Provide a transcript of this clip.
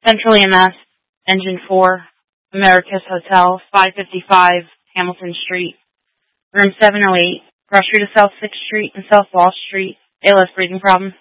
Central EMS, Engine 4, Americas Hotel, 555 Hamilton Street, Room 708, cross street of South 6th Street and South Wall Street, ALS breathing problem.